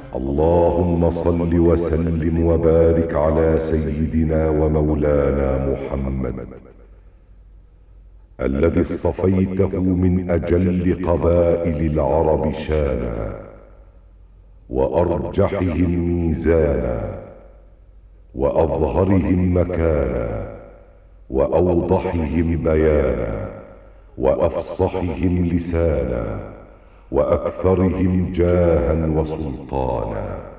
اللهم صل وسلم وبارك على سيدنا ومولانا محمد الذي اصطفيته من أجل قبائل العرب شانا وأرجحهم ميزانا وأظهرهم مكانا وأوضحهم بيانا وأفصحهم لسانا وأكثرهم جاها وسلطانا.